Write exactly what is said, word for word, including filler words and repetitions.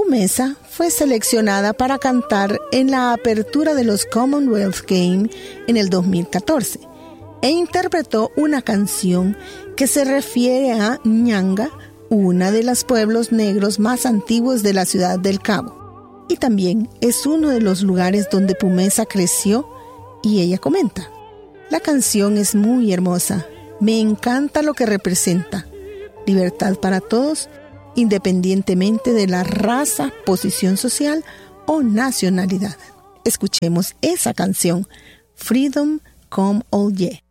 Pumesa fue seleccionada para cantar en la apertura de los Commonwealth Games en el dos mil catorce e interpretó una canción que se refiere a Ñanga, una de los pueblos negros más antiguos de la ciudad del Cabo. Y también es uno de los lugares donde Pumesa creció y ella comenta: la canción es muy hermosa, me encanta lo que representa, libertad para todos, independientemente de la raza, posición social o nacionalidad. Escuchemos esa canción, Freedom Come All Ye.